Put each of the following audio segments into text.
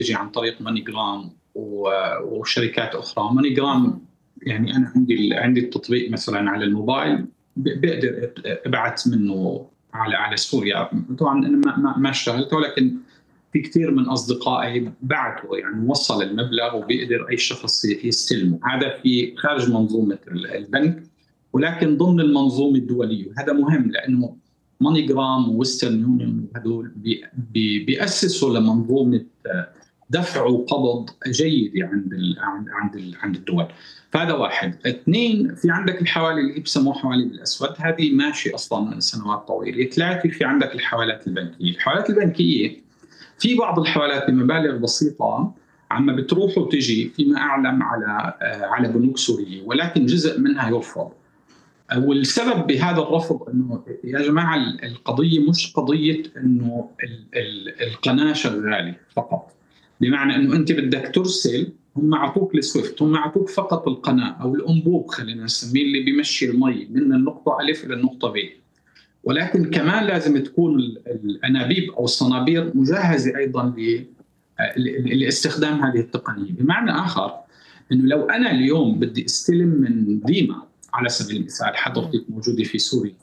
تجي عن طريق ماني جرام وشركات اخرى. ماني جرام يعني انا عندي التطبيق مثلا على الموبايل، بقدر ابعث منه على سوريا. طبعا انا ما اشتغلت، ولكن في كثير من اصدقائي بعثوا يعني وصل المبلغ وبيقدر اي شخص يستلمه. هذا في خارج منظومه البنك، ولكن ضمن المنظومه الدوليه. هذا مهم لانه ماني جرام وويسترن يونيون وهدول بيأسسوا لمنظومه دفع وقبض جيده عند الدول. فهذا واحد. اثنين، في عندك الحوالي اللي بسموها حوالي الاسود، هذه ماشي اصلا من سنوات طويله. ثلاثه، في عندك الحوالات البنكيه. الحوالات البنكيه في بعض الحوالات بمبالغ بسيطه عم بتروح وتجي فيما اعلم على بنوك سوريه، ولكن جزء منها يرفض. والسبب بهذا الرفض انه يا جماعه القضيه مش قضيه انه القناه شغاله فقط، بمعنى انه انت بدك ترسل، هم اعطوك السويفت، هم اعطوك فقط القناه او الانبوب خلينا نسميه اللي بيمشي المي من النقطه الف الى النقطه ب، ولكن كمان لازم تكون الانابيب او الصنابير مجهزه ايضا لاستخدام هذه التقنيه. بمعنى اخر انه لو انا اليوم بدي استلم من ديما على سبيل المثال، حضرتك موجوده في سوريا،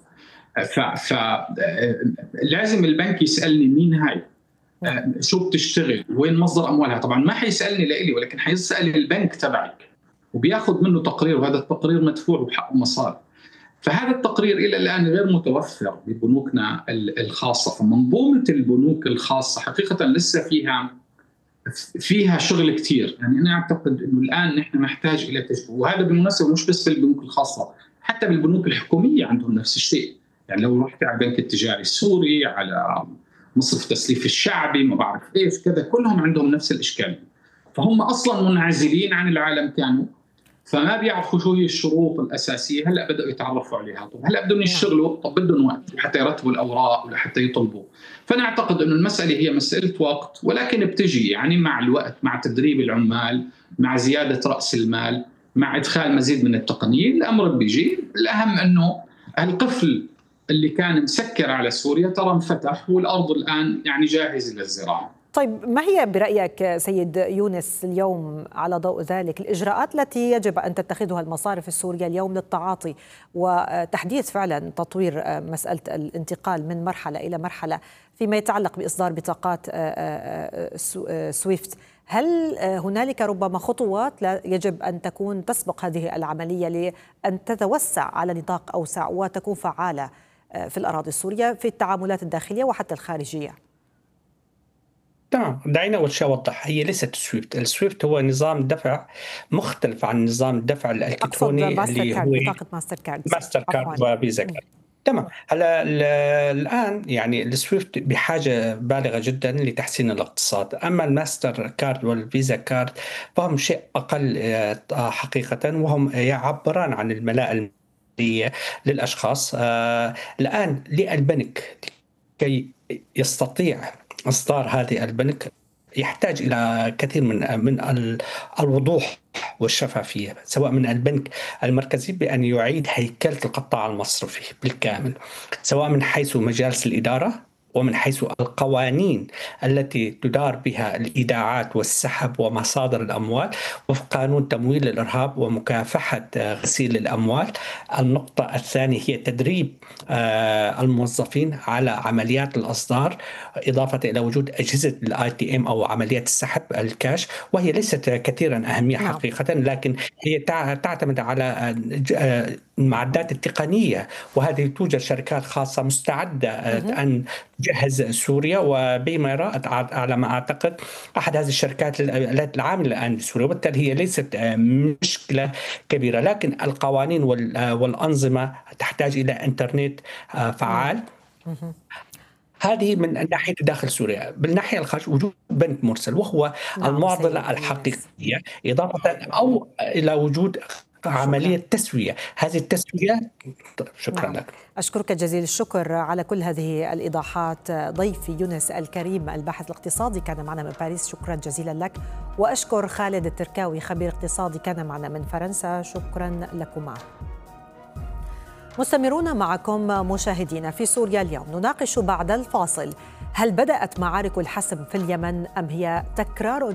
فلازم البنك يسالني مين هاي، شو بتشتغل، وين مصدر اموالها. طبعا ما حيسالني لإلي، ولكن حيسال البنك تبعك وبياخذ منه تقرير، وهذا التقرير مدفوع وحقه مصاري. فهذا التقرير الى الان غير متوفر ببنوكنا الخاصه. فمنظومه البنوك الخاصه حقيقه لسه فيها شغل كثير. يعني انا اعتقد انه الان نحن نحتاج الى تشبيه، وهذا بالمناسبه مش بس بالبنوك الخاصه، حتى بالبنوك الحكوميه عندهم نفس الشيء. يعني لو رحت على البنك التجاري السوري، على مصرف التسليف الشعبي، ما بعرف ايش كذا، كلهم عندهم نفس الاشكال. فهم اصلا منعزلين عن العالم كانوا، فما بيعرفوا شو هي الشروط الاساسيه. هلا بداوا يتعرفوا عليها. طب هلا بدهم يشتغلوا، طب بدهم وقت حتى يرتبوا الاوراق ولا حتى يطلبوا. فانا اعتقد انه المساله هي مساله وقت، ولكن بتجي يعني مع الوقت، مع تدريب العمال، مع زياده راس المال، مع ادخال مزيد من التقنيه، الامر بيجي. الاهم انه القفل اللي كان مسكر على سوريا ترى انفتح، والارض الان يعني جاهزه للزراعه. طيب، ما هي برأيك سيد يونس اليوم على ضوء ذلك الإجراءات التي يجب أن تتخذها المصارف السورية اليوم للتعاطي وتحديث فعلا تطوير مسألة الانتقال من مرحلة إلى مرحلة فيما يتعلق بإصدار بطاقات سويفت؟ هل هنالك ربما خطوات يجب أن تكون تسبق هذه العملية لأن تتوسع على نطاق أوسع وتكون فعالة في الأراضي السورية في التعاملات الداخلية وحتى الخارجية؟ تمام، دعينا أول شيء أوضح، هي ليست السويفت هو نظام دفع مختلف عن نظام الدفع الإلكتروني اللي هو بطاقة ماستر كارد وفيزا كارد. تمام. هلا الآن يعني السويفت بحاجة بالغة جدا لتحسين الاقتصاد، أما الماستر كارد والفيزا كارد فهم شيء أقل حقيقة، وهم يعبران عن الملاءة المالية للأشخاص. الآن للبنك كي يستطيع إصدار هذه البنك يحتاج إلى كثير من الوضوح والشفافية، سواء من البنك المركزي بأن يعيد هيكلة القطاع المصرفي بالكامل، سواء من حيث مجالس الإدارة ومن حيث القوانين التي تدار بها الإيداعات والسحب ومصادر الأموال وفق قانون تمويل الإرهاب ومكافحة غسيل الأموال. النقطة الثانية هي تدريب الموظفين على عمليات الإصدار، إضافة إلى وجود أجهزة الITM أو عمليات السحب الكاش، وهي ليست كثيرا أهمية حقيقة، لكن هي تعتمد على المعدات التقنية، وهذه توجد شركات خاصة مستعدة أن تجهز سوريا. وبما على ما أعتقد أحد هذه الشركات العاملة الآن بسوريا، وبالتالي هي ليست مشكلة كبيرة، لكن القوانين والأنظمة تحتاج إلى إنترنت فعال. هذه من ناحية داخل سوريا. بالناحية الخارج وجود بنك مرسل، وهو المعضلة الحقيقية، إضافة أو إلى وجود عملية تسوية. هذه التسوية. شكرا لك. أشكرك جزيل الشكر على كل هذه الإيضاحات ضيفي يونس الكريم الباحث الاقتصادي كان معنا من باريس، شكرا جزيلا لك. وأشكر خالد التركاوي خبير اقتصادي كان معنا من فرنسا، شكرا لكما. مستمرون معكم مشاهدينا في سوريا اليوم، نناقش بعد الفاصل: هل بدأت معارك الحسم في اليمن أم هي تكرار